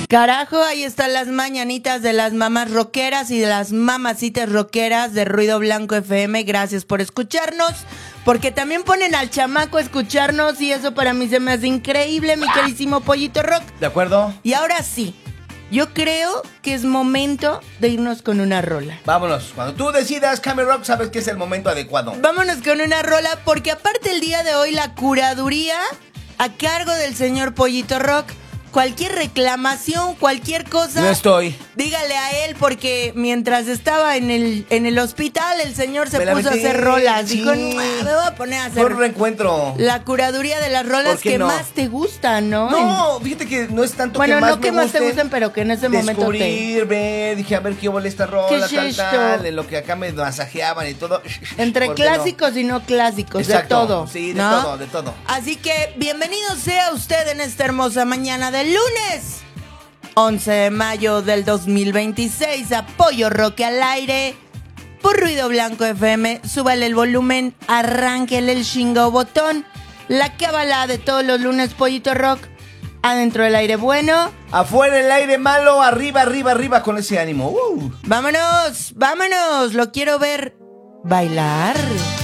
Carajo, ahí están las mañanitas de las mamás rockeras y de las mamacitas rockeras de Ruido Blanco FM. Gracias por escucharnos, porque también ponen al chamaco a escucharnos y eso para mí se me hace increíble, mi queridísimo Pollito Rock. ¿De acuerdo? Y ahora sí, yo creo que es momento de irnos con una rola. Vámonos. Cuando tú decidas, Cami Rock, sabes que es el momento adecuado. Vámonos con una rola, porque aparte el día de hoy la curaduría a cargo del señor Pollito Rock. Cualquier reclamación, cualquier cosa, No estoy. dígale a él, porque mientras estaba en el hospital, el señor se Me la puso a metí, hacer rolas. sí. Dijo, me voy a poner a hacer Por reencuentro. la curaduría de las rolas ¿Por qué que no? más te gustan, ¿no? No, fíjate que no es tanto Bueno, que más no que me más te gusten, gusten, pero que en ese momento te... descubrir, ver, dije, a ver qué huele esta rola, ¿Qué es tal, esto? tal, en lo que acá me masajeaban y todo. Entre ¿Por qué no? clásicos y no clásicos, Exacto, de todo. sí, de ¿no? todo, de todo. Así que bienvenido sea usted en esta hermosa mañana del lunes 11 de mayo del 2026 a Pollo Rock al aire por Ruido Blanco FM. Súbale el volumen, arránquele el chingo botón. La cábala de todos los lunes, Pollito Rock. Adentro del aire bueno. Afuera el aire malo, arriba, arriba, arriba con ese ánimo. Vámonos, vámonos. Lo quiero ver bailar.